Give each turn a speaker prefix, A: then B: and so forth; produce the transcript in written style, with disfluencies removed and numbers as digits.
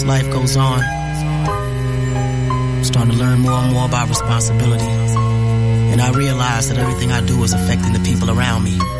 A: as life goes on, I'm starting to learn more and more about responsibility. And I realize that everything I do is affecting the people around me.